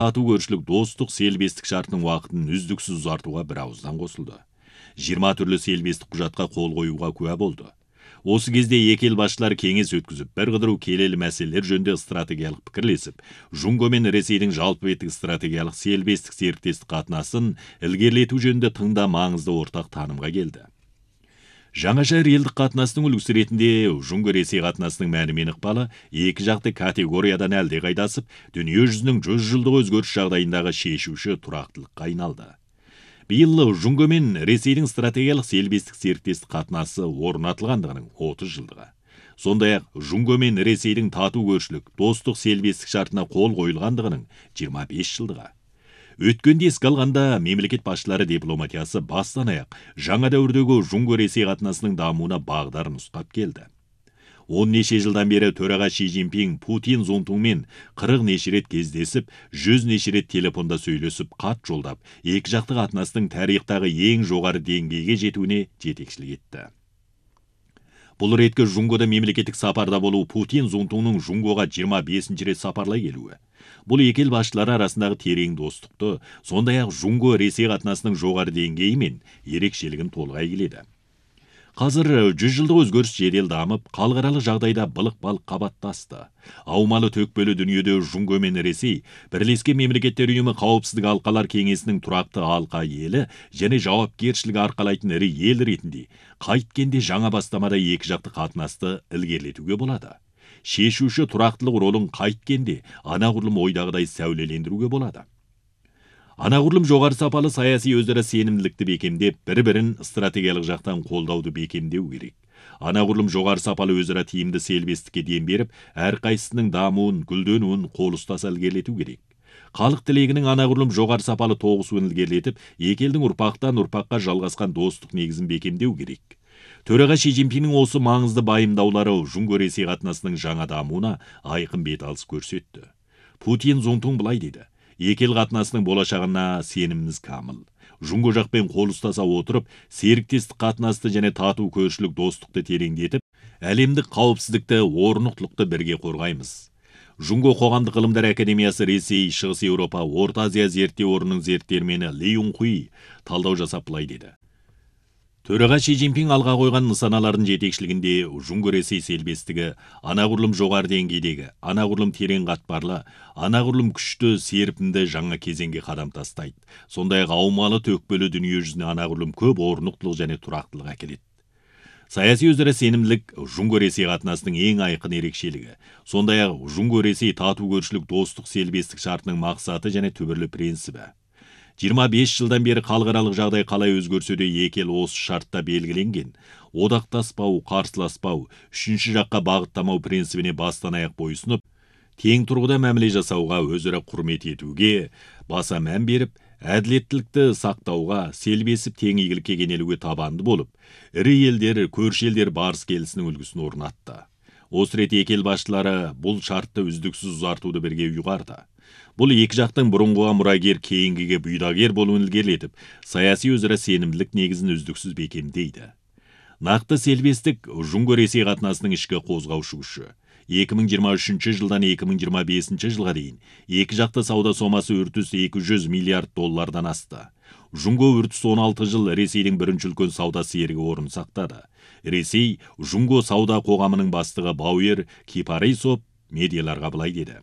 тату көршілік достық селбестік шартының уақытын үздіксіз ұзартуға бір ауыздан қосылды. 20 түрлі селбестік құжатқа қол қоюға куә болды. Осы кезде екі ел басшылары кеңес өткізіп, бір қыдыру келелі мәселелер жөнінде стратегиялық пікірлесіп, Жунго мен Ресейдің жалпы беттік стратегиялық селбестік серіктестік қатынасын ілгерілету жөнінде тыңда маңызды ортақ танымға келді. Жаңаша елдік қатынастың үлгісі ретінде Жунго-Ресей қатынасының мәні мен ықпалы екі жақты категориядан әлде қайдасып, дүние жүзінің 100 жылдық өзгеріс жағдайындағы шешуші тұрақтылыққа айналды. Биыл Жунго мен Ресейдің стратегиялық селбестік серіктестік қатынасы орнатылғандығының 30 жылдығы. Сондай-ақ Жунго мен Ресейдің тату көршілік достық селбестік шартына қол қойылғандығының 25 жылдығы. Өткенде еске алғанда мемлекет басшылары дипломатиясы бастан аяқ жаңа дәуірдегі Жунго-Ресей қатынасының дамуына бағдарын ұстап келді. 10 неше жылдан бері төраға Ши Цзиньпин Путин Зунтунмен 40 неше рет кездесіп, 100 неше рет телефонда сөйлесіп, хат жолдап, екі жақты қатынастың тарихтағы ең жоғары деңгейге жетуіне жетекшілік етті. Бұл ретке Жунгода мемлекеттік сапарда болу Путин Зунтунның Жунгоға 25 рет сапарлай келуі. Бұл екі ел басшылары арасындағы терең достықты, сондай-ақ Жунго-Ресей қатынасының жоғары деңгейі мен ерекшелігін толғай келеді. Қазір 100 жылдық өзгеріс жедел дамып, халықаралық жағдайда былық-балық қабаттасты. Аумалы төкпелі дүниеде Жунго мен Ресей бірлескен мемлекеттер ұйымы қауіпсіздік алқалар кеңесінің тұрақты алқа елі және жауапкершілігі арқалайтын ірі ел ретінде қайткенде жаңа бастамада екі жақты қатынасты ілгерілетуге болады. Шешуші тұрақтылық ролын қайткенде анағұрлым ойдағыдай сәулелендіруге болады. Анағұрлым жоғары сапалы саяси өзара сенімділікті бекемдеп, бір-бірін стратегиялық жақтан қолдауды бекемдеу керек. Анағұрлым жоғары сапалы өзара тиімді селбестікке дем беріп, әрқайсысының дамуын, гүлденуін қол ұстаса ілгерілету керек. Халық тілегінің анағұрлым жоғары сапалы тоғысуын ілгерілетіп, екі елдің ұрпақтан ұрпаққа жалғасқан достық негізін бекемдеу керек. Төраға Ши Цзиньпиннің осы маңызды байымдаулары Жунго-Ресей қатынасының жаңа дамуына айқын беталыс көрсетті. Путин Зунтун былай деді: екі ел қатынасының болашағына сеніміміз камыл. Жунго жақпен қол ұстаса отырып, серіктестік қатынасты және тату көршілік достықты тереңдетіп, әлемдік қауіпсіздікті, орнықтылықты бірге қорғаймыз. Жунго қоғамдық ғылымдар академиясы Ресей, Шығыс Еуропа, Орта Азия зерттеу орнының зерттелмені Ли Юнхуи талдау жасап былай деді: Төраға Ши Цзиньпин алға қойған нысаналардың жетекшілігінде Жунго-Ресей селбестігі анағұрлым жоғары деңгейдегі, анағұрлым терең қатпарлы, анағұрлым күшті, серпінді жаңа кезеңге қадам тастайды. Сондай-ақ аумалы төкпелі дүние жүзіне анағұрлым көп орнықтылық және тұрақтылық әкеледі. Саяси өзара сенімділік Жунго-Ресей қатынасының ең айқын ерекшелігі. Сондай-ақ Жунго-Ресей тату көршілік достық селбестік шартының мақсаты және түбірлі принципі. 25 жылдан бері халықаралық жағдай қалай өзгерсе де екі ел осы шартта белгіленген одақтаспау, қарсыласпау, үшінші жаққа бағыттамау принцибіне бастан аяқ бойұсынып, тең тұрғыда мәміле жасауға, өзара құрмет етуге баса мән беріп, әділеттілікті сақтауға, селбесіп тең игілікке кенелуге табанды болып, ірі елдер, көрші елдер барыс келісінің үлгісін орнатты. Осы рет екі ел басшылары бұл шартты үздіксіз ұзартуды бірге ұйғарды. Бұл екі жақтың бұрынғыға мұрагер, кейінгіге бұйдагер болуын ілгерілетіп, саяси өзара сенімділік негізін үздіксіз бекемдейді. Нақты селбестік Жунго-Ресей қатынасының ішкі қозғаушы күші. 2023 жылдан 2025 жылға дейін екі жақты сауда сомасы үртіс 200 миллиард доллардан асты. Жунго үртіс 16 жыл Ресейдің бірінші үлкен сауда серігі орын сақтады. Ресей Жунго сауда қоғамының бастығы Бауер Кипарисов медиаларға былай деді: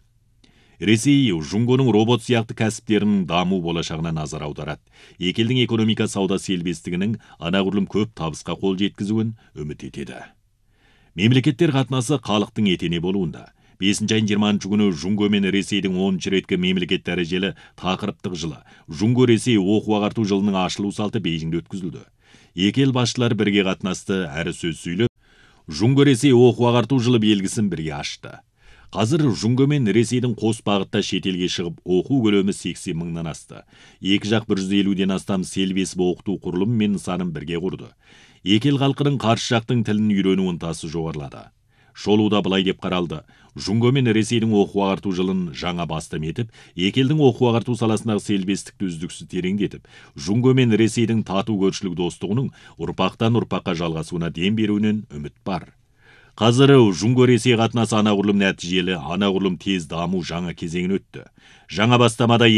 Ресей Жунгоның робот сияқты кәсіптерінің даму болашағына назар аударады. Екі елдің экономика сауда селбестігінің анағұрлым көп табысқа қол жеткізуін үміт етеді. Мемлекеттер қатынасы халықтың етене болуында. 5 айын 20 күні Жунго мен Ресейдің 10 реткі мемлекет дәрежелі тақырыптық жылы Жунго-Ресей оқу-ағарту жылының ашылу салты Бейжіңде өткізілді. Екі ел басшылары бірге қатынасты, әрі сөз сөйлеп, Жунго-Ресей оқу-ағарту жылы белгісін бірге ашты. Қазір Жунго мен Ресейдің қос бағытта шетелге шығып, оқу көлемі 80 мыңнан асты. Екі жақ 150-ден астам селбесіп оқыту құрылым мен нысанын бірге құрды. Екі ел халқының қарсы жақтың тілін үйрену ынтасы жоғарылады. Шолуда былай деп қаралды: Жунго мен Ресейдің оқу-ағарту жылын жаңа бастам етіп, екі елдің оқу-ағарту саласындағы селбестікті үздіксіз тереңдетіп, Жунго мен Ресейдің тату көршілік достығының ұрпақтан ұрпаққа жалғасуына дем беруінен үміт бар. Қазір Жунго-Ресей қатынасы анағұрлым нәтижелі, анағұрлым тез даму жаңа кезеңін өтті. Жаңа бастамада